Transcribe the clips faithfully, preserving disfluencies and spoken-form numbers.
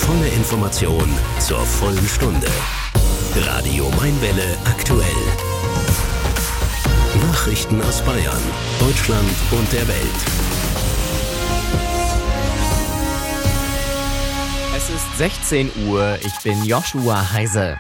volle Information zur vollen Stunde. Radio Mainwelle aktuell. Nachrichten aus Bayern, Deutschland und der Welt. Es ist sechzehn Uhr, ich bin Joshua Heise.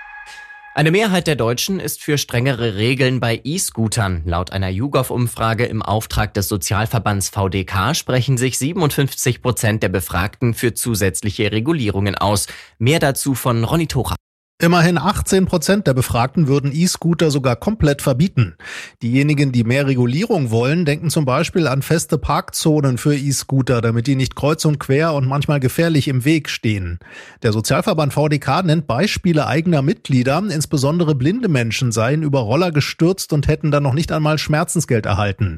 Eine Mehrheit der Deutschen ist für strengere Regeln bei E-Scootern. Laut einer YouGov-Umfrage im Auftrag des Sozialverbands V D K sprechen sich siebenundfünfzig Prozent der Befragten für zusätzliche Regulierungen aus. Mehr dazu von Ronny Thora. Immerhin achtzehn Prozent der Befragten würden E-Scooter sogar komplett verbieten. Diejenigen, die mehr Regulierung wollen, denken zum Beispiel an feste Parkzonen für E-Scooter, damit die nicht kreuz und quer und manchmal gefährlich im Weg stehen. Der Sozialverband V D K nennt Beispiele eigener Mitglieder. Insbesondere blinde Menschen seien über Roller gestürzt und hätten dann noch nicht einmal Schmerzensgeld erhalten.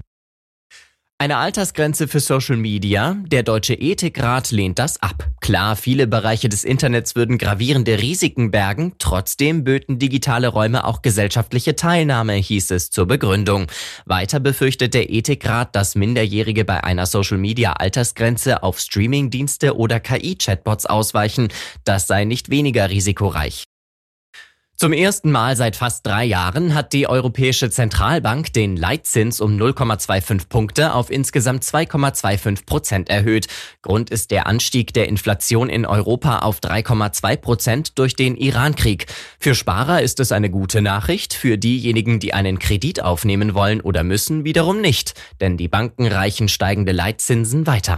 Eine Altersgrenze für Social Media? Der Deutsche Ethikrat lehnt das ab. Klar, viele Bereiche des Internets würden gravierende Risiken bergen. Trotzdem böten digitale Räume auch gesellschaftliche Teilnahme, hieß es zur Begründung. Weiter befürchtet der Ethikrat, dass Minderjährige bei einer Social Media Altersgrenze auf Streamingdienste oder K I-Chatbots ausweichen. Das sei nicht weniger risikoreich. Zum ersten Mal seit fast drei Jahren hat die Europäische Zentralbank den Leitzins um null Komma fünfundzwanzig Punkte auf insgesamt zwei Komma fünfundzwanzig Prozent erhöht. Grund ist der Anstieg der Inflation in Europa auf drei Komma zwei Prozent durch den Iran-Krieg. Für Sparer ist es eine gute Nachricht, für diejenigen, die einen Kredit aufnehmen wollen oder müssen, wiederum nicht, denn die Banken reichen steigende Leitzinsen weiter.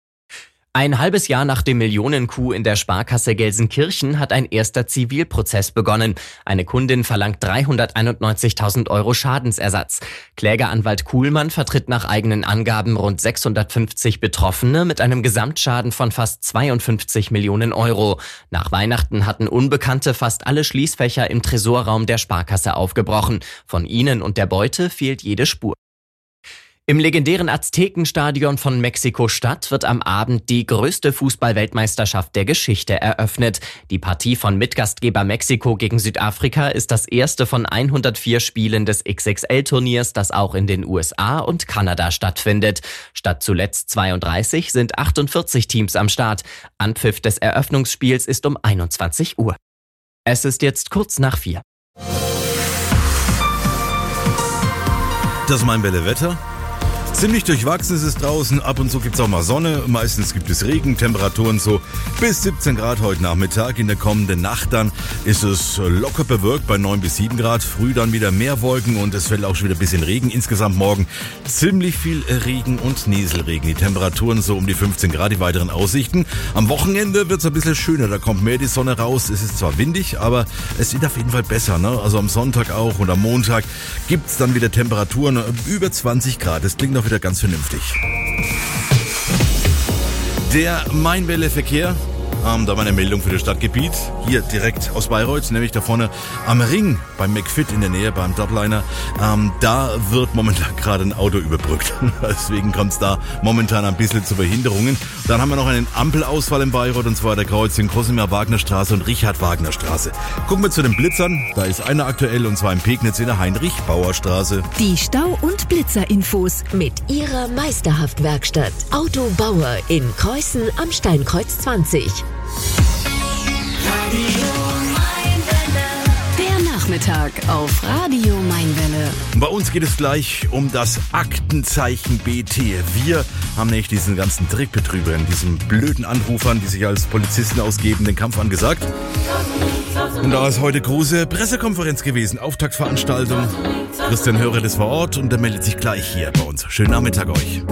Ein halbes Jahr nach dem Millionen-Coup in der Sparkasse Gelsenkirchen hat ein erster Zivilprozess begonnen. Eine Kundin verlangt dreihunderteinundneunzigtausend Euro Schadensersatz. Klägeranwalt Kuhlmann vertritt nach eigenen Angaben rund sechshundertfünfzig Betroffene mit einem Gesamtschaden von fast zweiundfünfzig Millionen Euro. Nach Weihnachten hatten Unbekannte fast alle Schließfächer im Tresorraum der Sparkasse aufgebrochen. Von ihnen und der Beute fehlt jede Spur. Im legendären Aztekenstadion von Mexiko-Stadt wird am Abend die größte Fußball-Weltmeisterschaft der Geschichte eröffnet. Die Partie von Mitgastgeber Mexiko gegen Südafrika ist das erste von hundertvier Spielen des X X L-Turniers, das auch in den U S A und Kanada stattfindet. Statt zuletzt zweiunddreißig sind achtundvierzig Teams am Start. Anpfiff des Eröffnungsspiels ist um einundzwanzig Uhr. Es ist jetzt kurz nach vier. Das Mainwelle Wetter. Ziemlich durchwachsen ist es draußen, ab und zu gibt's auch mal Sonne, meistens gibt es Regen, Temperaturen so bis siebzehn Grad heute Nachmittag. In der kommenden Nacht dann ist es locker bewölkt bei neun bis sieben Grad, früh dann wieder mehr Wolken und es fällt auch schon wieder ein bisschen Regen. Insgesamt morgen ziemlich viel Regen und Nieselregen, die Temperaturen so um die fünfzehn Grad, die weiteren Aussichten. Am Wochenende wird's ein bisschen schöner, da kommt mehr die Sonne raus, es ist zwar windig, aber es wird auf jeden Fall besser, ne? Also am Sonntag auch und am Montag gibt's dann wieder Temperaturen über zwanzig Grad, das klingt auch wieder ganz vernünftig. Der Mainwelle-Verkehr. Ähm, da war eine Meldung für das Stadtgebiet. Hier direkt aus Bayreuth, nämlich da vorne am Ring beim McFit in der Nähe, beim Dotliner. Ähm, da wird momentan gerade ein Auto überbrückt. Deswegen kommt es da momentan ein bisschen zu Behinderungen. Dann haben wir noch einen Ampelausfall in Bayreuth, und zwar der Kreuzung Cosima-Wagner-Straße und Richard-Wagner-Straße. Gucken wir zu den Blitzern. Da ist einer aktuell, und zwar in Pegnitz in der Heinrich-Bauer-Straße. Die Stau- und Blitzer-Infos mit ihrer Meisterhaft-Werkstatt. Auto Bauer in Kreußen am Steinkreuz zwanzig. Der Nachmittag auf Radio Mainwelle. Bei uns geht es gleich um das Aktenzeichen B T. Wir haben nämlich diesen ganzen Trickbetrügern, diesen blöden Anrufern, die sich als Polizisten ausgeben, den Kampf angesagt. Und da ist heute große Pressekonferenz gewesen, Auftaktveranstaltung. Christian Hörer ist vor Ort und der meldet sich gleich hier bei uns. Schönen Nachmittag euch.